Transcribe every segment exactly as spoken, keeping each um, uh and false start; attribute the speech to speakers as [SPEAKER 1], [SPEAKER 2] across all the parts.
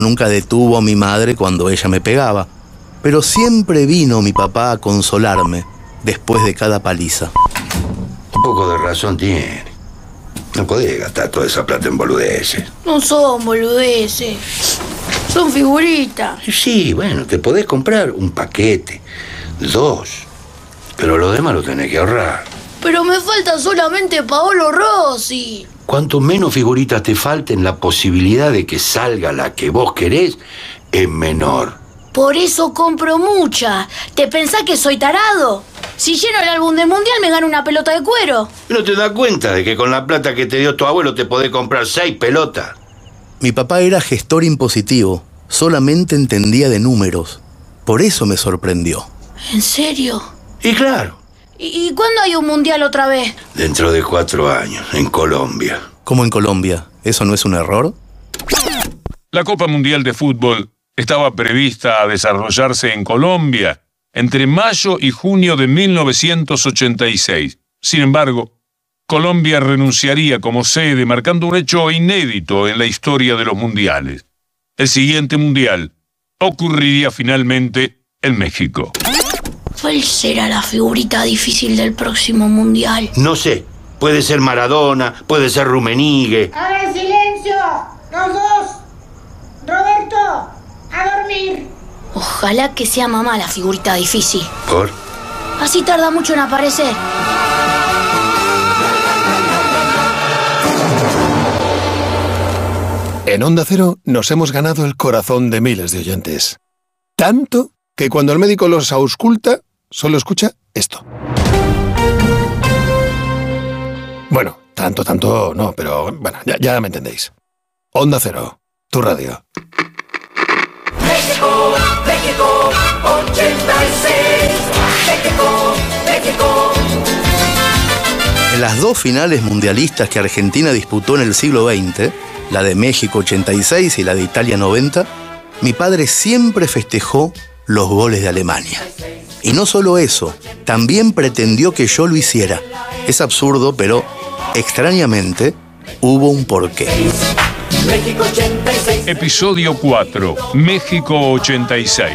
[SPEAKER 1] Nunca detuvo a mi madre cuando ella me pegaba, pero siempre vino mi papá a consolarme después de cada paliza.
[SPEAKER 2] Un poco de razón tiene. No podés gastar toda esa plata en boludeces.
[SPEAKER 3] No son boludeces. Son figuritas.
[SPEAKER 2] Sí, bueno, te podés comprar un paquete, dos, pero lo demás lo tenés que ahorrar.
[SPEAKER 3] Pero me falta solamente Paolo Rossi.
[SPEAKER 2] Cuanto menos figuritas te falten, la posibilidad de que salga la que vos querés es menor.
[SPEAKER 3] Por eso compro muchas. ¿Te pensás que soy tarado? Si lleno el álbum del mundial me gano una pelota de cuero.
[SPEAKER 2] ¿No te das cuenta de que con la plata que te dio tu abuelo te podés comprar seis pelotas?
[SPEAKER 1] Mi papá era gestor impositivo, solamente entendía de números. Por eso me sorprendió.
[SPEAKER 3] ¿En serio?
[SPEAKER 2] Y claro.
[SPEAKER 3] ¿Y, y cuándo hay un mundial otra vez?
[SPEAKER 2] Dentro de cuatro años, en Colombia.
[SPEAKER 1] ¿Cómo en Colombia? ¿Eso no es un error?
[SPEAKER 4] La Copa Mundial de Fútbol estaba prevista a desarrollarse en Colombia entre mayo y junio de mil novecientos ochenta y seis. Sin embargo, Colombia renunciaría como sede, marcando un hecho inédito en la historia de los mundiales. El siguiente mundial ocurriría finalmente en México.
[SPEAKER 3] ¿Cuál será la figurita difícil del próximo mundial?
[SPEAKER 2] No sé. Puede ser Maradona, puede ser Rummenigge.
[SPEAKER 5] ¡Hagan silencio! ¡Los dos! ¡Roberto! ¡A dormir!
[SPEAKER 3] Ojalá que sea mamá la figurita difícil.
[SPEAKER 2] ¿Por?
[SPEAKER 3] Así tarda mucho en aparecer.
[SPEAKER 6] En Onda Cero nos hemos ganado el corazón de miles de oyentes. Tanto que cuando el médico los ausculta, solo escucha esto. Bueno, tanto, tanto no, pero bueno, ya, ya me entendéis. Onda Cero, tu radio.
[SPEAKER 7] México, México, ochenta y seis. México, México.
[SPEAKER 1] En las dos finales mundialistas que Argentina disputó en el siglo veinte, la de México ochenta y seis y la de Italia noventa, mi padre siempre festejó los goles de Alemania. Y no solo eso, también pretendió que yo lo hiciera. Es absurdo, pero extrañamente hubo un porqué.
[SPEAKER 7] México ochenta y seis.
[SPEAKER 4] Episodio cuatro. México ochenta y seis.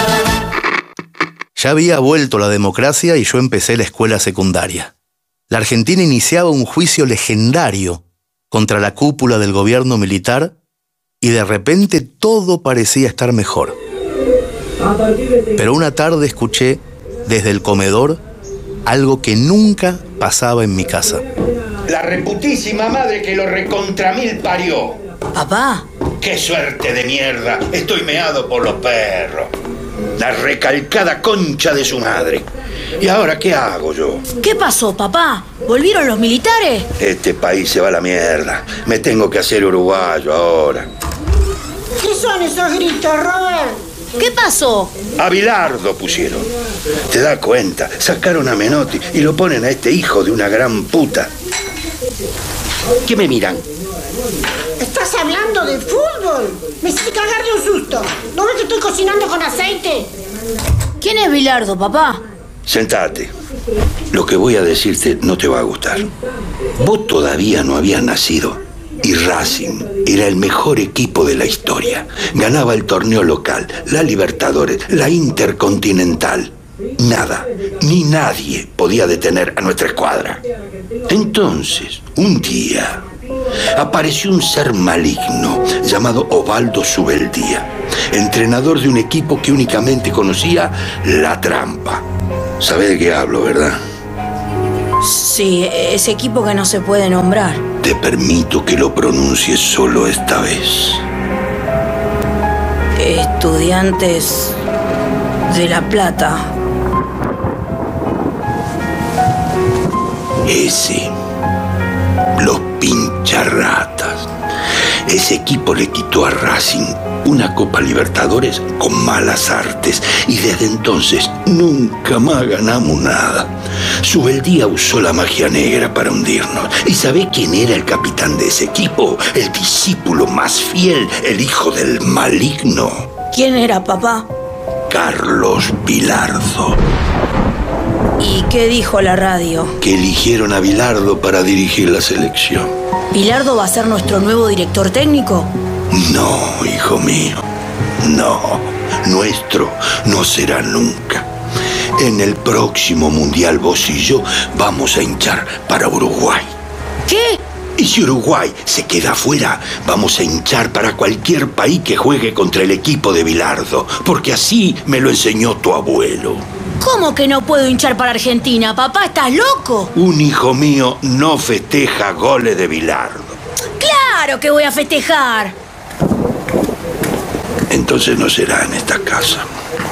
[SPEAKER 1] Ya había vuelto la democracia y yo empecé la escuela secundaria. La Argentina iniciaba un juicio legendario contra la cúpula del gobierno militar y de repente todo parecía estar mejor. Pero una tarde escuché desde el comedor algo que nunca pasaba en mi casa.
[SPEAKER 2] La reputísima madre que lo recontra mil parió.
[SPEAKER 3] Papá.
[SPEAKER 2] ¡Qué suerte de mierda! Estoy meado por los perros. La recalcada concha de su madre. ¿Y ahora qué hago yo?
[SPEAKER 3] ¿Qué pasó, papá? ¿Volvieron los militares?
[SPEAKER 2] Este país se va a la mierda. Me tengo que hacer uruguayo ahora.
[SPEAKER 5] ¿Qué son esos gritos, Robert?
[SPEAKER 3] ¿Qué pasó?
[SPEAKER 2] A Bilardo pusieron. ¿Te das cuenta? Sacaron a Menotti y lo ponen a este hijo de una gran puta. ¿Qué me miran?
[SPEAKER 5] ¿Estás hablando de fútbol? Me hiciste cagar de un susto. ¿No ves que estoy cocinando con aceite?
[SPEAKER 3] ¿Quién es Bilardo, papá?
[SPEAKER 2] Sentate. Lo que voy a decirte no te va a gustar. Vos todavía no habías nacido y Racing era el mejor equipo de la historia. Ganaba el torneo local, la Libertadores, la Intercontinental. Nada, ni nadie podía detener a nuestra escuadra. Entonces, un día, apareció un ser maligno llamado Osvaldo Subeldía, entrenador de un equipo que únicamente conocía la trampa. ¿Sabés de qué hablo, verdad?
[SPEAKER 3] Sí, ese equipo que no se puede nombrar.
[SPEAKER 2] Te permito que lo pronuncies solo esta vez.
[SPEAKER 3] Estudiantes de La Plata.
[SPEAKER 2] Ese. Los pincharratas. Ese equipo le quitó a Racing una Copa Libertadores con malas artes y desde entonces nunca más ganamos nada. Subeldía usó la magia negra para hundirnos. ¿Y sabe quién era el capitán de ese equipo? El discípulo más fiel, el hijo del maligno.
[SPEAKER 3] ¿Quién era, papá?
[SPEAKER 2] Carlos Bilardo.
[SPEAKER 3] ¿Y qué dijo la radio?
[SPEAKER 2] Que eligieron a Bilardo para dirigir la selección.
[SPEAKER 3] ¿Bilardo va a ser nuestro nuevo director técnico?
[SPEAKER 2] No, hijo mío, no. Nuestro no será nunca. En el próximo Mundial vos y yo vamos a hinchar para Uruguay.
[SPEAKER 3] ¿Qué?
[SPEAKER 2] Y si Uruguay se queda afuera, vamos a hinchar para cualquier país que juegue contra el equipo de Bilardo, porque así me lo enseñó tu abuelo.
[SPEAKER 3] ¿Cómo que no puedo hinchar para Argentina, papá? ¿Estás loco?
[SPEAKER 2] Un hijo mío no festeja goles de Bilardo.
[SPEAKER 3] ¡Claro que voy a festejar!
[SPEAKER 2] Entonces no será en esta casa.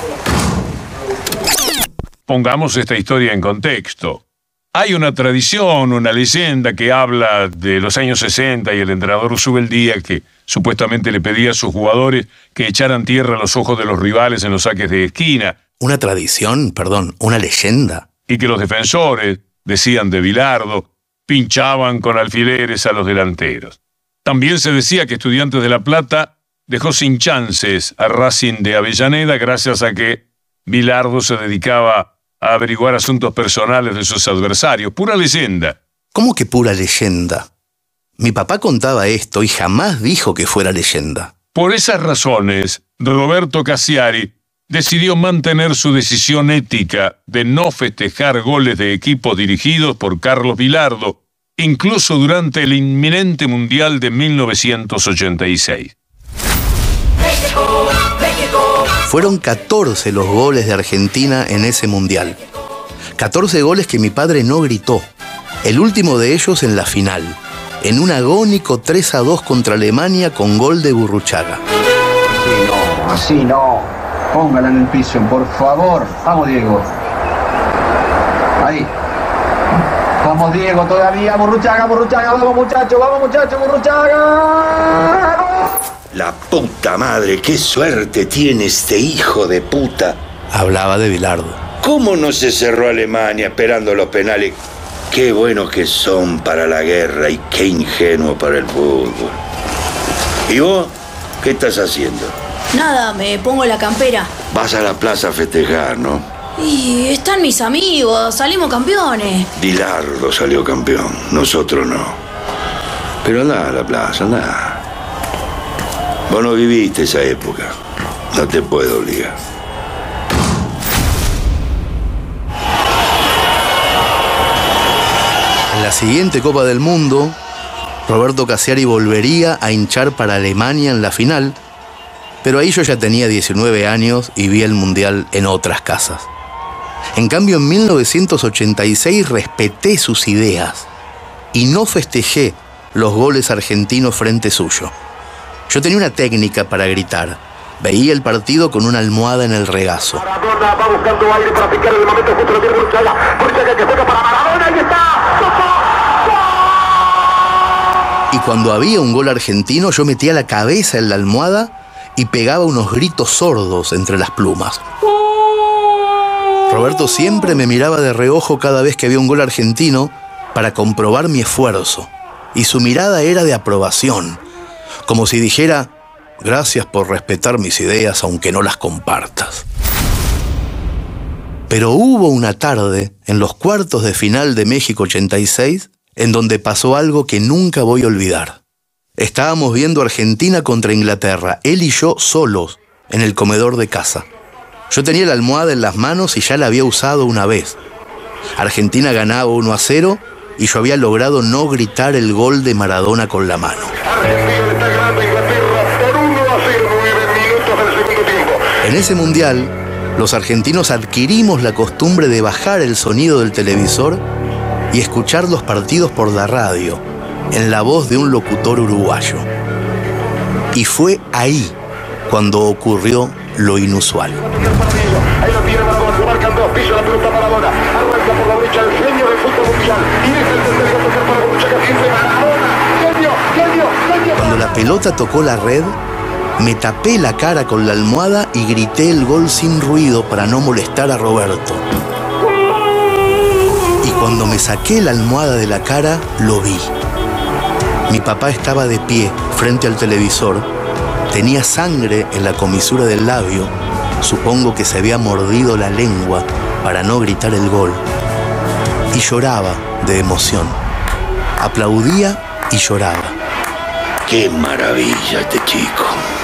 [SPEAKER 4] Pongamos esta historia en contexto. Hay una tradición, una leyenda que habla de los años sesenta y el entrenador Usubeldía que supuestamente le pedía a sus jugadores que echaran tierra a los ojos de los rivales en los saques de esquina.
[SPEAKER 1] ¿Una tradición? Perdón, ¿una leyenda?
[SPEAKER 4] Y que los defensores, decían de Bilardo, pinchaban con alfileres a los delanteros. También se decía que Estudiantes de La Plata dejó sin chances a Racing de Avellaneda gracias a que Bilardo se dedicaba a averiguar asuntos personales de sus adversarios. Pura leyenda.
[SPEAKER 1] ¿Cómo que pura leyenda? Mi papá contaba esto y jamás dijo que fuera leyenda.
[SPEAKER 4] Por esas razones, Roberto Cassiari decidió mantener su decisión ética de no festejar goles de equipos dirigidos por Carlos Bilardo, incluso durante el inminente Mundial de mil novecientos ochenta y seis.
[SPEAKER 7] México, México.
[SPEAKER 1] Fueron catorce los goles de Argentina en ese Mundial. catorce goles que mi padre no gritó. El último de ellos en la final, en un agónico tres a dos contra Alemania con gol de Burruchaga.
[SPEAKER 8] Así no, así no. Póngala en el piso, por favor. Vamos, Diego. Ahí. Vamos, Diego, todavía. Burruchaga, Burruchaga. Vamos, muchachos, vamos, muchachos, Burruchaga.
[SPEAKER 2] La puta madre, qué suerte tiene este hijo de puta.
[SPEAKER 1] Hablaba de Bilardo.
[SPEAKER 2] ¿Cómo no se cerró Alemania esperando los penales? Qué buenos que son para la guerra y qué ingenuo para el fútbol. ¿Y vos? ¿Qué estás haciendo?
[SPEAKER 3] Nada, me pongo la campera.
[SPEAKER 2] Vas a la plaza a festejar, ¿no?
[SPEAKER 3] Y están mis amigos, salimos campeones.
[SPEAKER 2] Bilardo salió campeón, nosotros no. Pero anda a la plaza, anda. Vos no viviste esa época, no te puedo obligar.
[SPEAKER 1] En la siguiente Copa del Mundo, Roberto Cassiari volvería a hinchar para Alemania en la final, pero ahí yo ya tenía diecinueve años y vi el Mundial en otras casas. En cambio, en mil novecientos ochenta y seis respeté sus ideas y no festejé los goles argentinos frente suyo. Yo tenía una técnica para gritar. Veía el partido con una almohada en el regazo.
[SPEAKER 9] Maradona va buscando aire para picar en el momento justo, lo tiene Burruchaga. Burruchaga que juega para Maradona, ahí está.
[SPEAKER 1] Y cuando había un gol argentino, yo metía la cabeza en la almohada y pegaba unos gritos sordos entre las plumas. Roberto siempre me miraba de reojo cada vez que había un gol argentino para comprobar mi esfuerzo. Y su mirada era de aprobación, como si dijera: gracias por respetar mis ideas aunque no las compartas. Pero hubo una tarde, en los cuartos de final de México ochenta y seis, en donde pasó algo que nunca voy a olvidar. Estábamos viendo Argentina contra Inglaterra, él y yo solos, en el comedor de casa. Yo tenía la almohada en las manos y ya la había usado una vez. Argentina ganaba uno a cero y yo había logrado no gritar el gol de Maradona con la mano. En ese mundial, los argentinos adquirimos la costumbre de bajar el sonido del televisor y escuchar los partidos por la radio, en la voz de un locutor uruguayo. Y fue ahí cuando ocurrió lo inusual.
[SPEAKER 9] Ahí lo tiene Maradona, lo marcan dos, pisa la pelota Maradona, arranca por la derecha el genio del fútbol mundial, y deja el tercero a tocar para Burruchaga, siempre Maradona, genio, genio, genio.
[SPEAKER 1] Cuando la pelota tocó la red, me tapé la cara con la almohada y grité el gol sin ruido para no molestar a Roberto. Y cuando me saqué la almohada de la cara, lo vi. Mi papá estaba de pie frente al televisor, tenía sangre en la comisura del labio, supongo que se había mordido la lengua para no gritar el gol, y lloraba de emoción. Aplaudía y lloraba.
[SPEAKER 2] Qué maravilla este chico.